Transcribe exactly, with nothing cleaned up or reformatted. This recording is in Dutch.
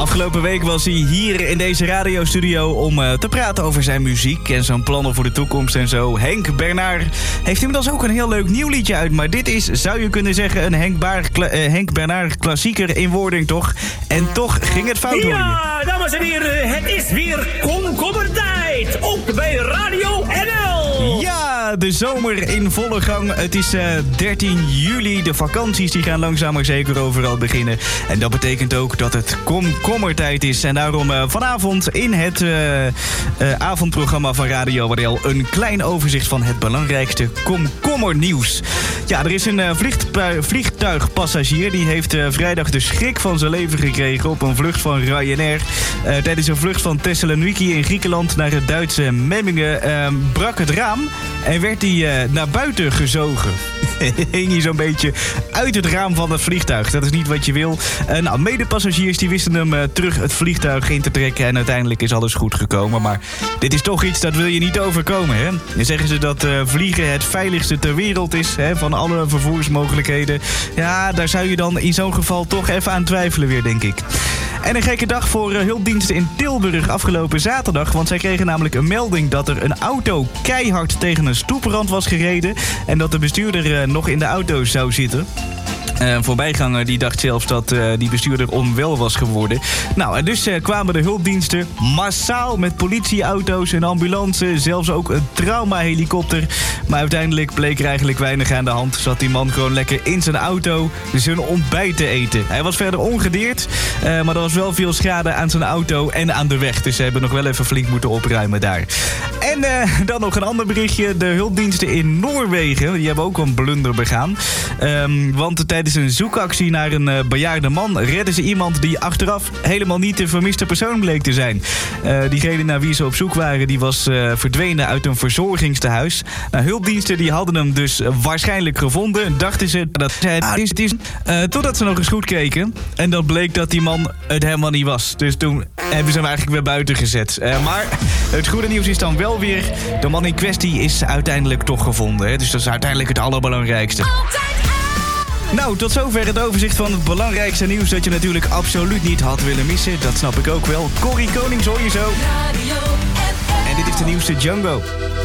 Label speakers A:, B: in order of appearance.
A: Afgelopen week was hij hier in deze radiostudio om uh, te praten over zijn muziek en zijn plannen voor de toekomst en zo. Henk Bernard heeft inmiddels ook een heel leuk nieuw liedje uit, maar dit is, zou je kunnen zeggen, een Henk, Baar, kla- uh, Henk Bernard klassieker in wording, toch? En toch ging het fout, hoor je.
B: Ja, dames en heren, het is weer komkommertijd, ook bij Radio N L.
A: Ja, de zomer in volle gang. Het is uh, dertien juli, de vakanties die gaan langzaam maar zeker overal beginnen. En dat betekent ook dat het komkommertijd is. En daarom uh, vanavond in het uh, uh, avondprogramma van Radio W L een klein overzicht van het belangrijkste komkommernieuws. Ja, er is een uh, vliegtu- vliegtuigpassagier die heeft uh, vrijdag de schrik van zijn leven gekregen op een vlucht van Ryanair. Uh, tijdens een vlucht van Thessaloniki in Griekenland naar het Duitse Memmingen uh, brak het raam en werd hij uh, naar buiten gezogen. Hing hij zo'n beetje uit het raam van het vliegtuig. Dat is niet wat je wil. Uh, nou, medepassagiers die wisten hem uh, terug het vliegtuig in te trekken en uiteindelijk is alles goed gekomen. Maar dit is toch iets dat wil je niet overkomen, hè? Dan zeggen ze dat uh, vliegen het veiligste ter wereld is, hè, van alle vervoersmogelijkheden. Ja, daar zou je dan in zo'n geval toch even aan twijfelen weer, denk ik. En een gekke dag voor uh, hulpdiensten in Tilburg afgelopen zaterdag. Want zij kregen namelijk een melding dat er een auto keihard tegen een stoeprand was gereden. En dat de bestuurder uh, nog in de auto zou zitten. Uh, een voorbijganger die dacht zelfs dat uh, die bestuurder onwel was geworden. Nou, en dus uh, kwamen de hulpdiensten massaal met politieauto's en ambulance. Zelfs ook een traumahelikopter. Maar uiteindelijk bleek er eigenlijk weinig aan de hand. Zat die man gewoon lekker in zijn auto zijn ontbijt te eten. Hij was verder ongedeerd, uh, maar er was wel veel schade aan zijn auto en aan de weg. Dus ze hebben nog wel even flink moeten opruimen daar. En uh, dan nog een ander berichtje. De hulpdiensten in Noorwegen, die hebben ook een blunder begaan. Um, want tijdens een zoekactie naar een uh, bejaarde man redden ze iemand die achteraf helemaal niet de vermiste persoon bleek te zijn. Uh, diegene naar wie ze op zoek waren, die was uh, verdwenen uit een verzorgingstehuis. Nou, hulpdiensten die hadden hem dus uh, waarschijnlijk gevonden. Dachten ze dat het ah, is, het is. Uh, totdat ze nog eens goed keken. En dat bleek dat die man het helemaal niet was. Dus toen hebben ze hem eigenlijk weer buiten gezet. Uh, maar het goede nieuws is dan wel weer, de man in kwestie is uiteindelijk toch gevonden. Hè? Dus dat is uiteindelijk het allerbelangrijkste. Nou, tot zover het overzicht van het belangrijkste nieuws dat je natuurlijk absoluut niet had willen missen. Dat snap ik ook wel. Corrie Konings hoor je zo. En dit is de nieuwste Django.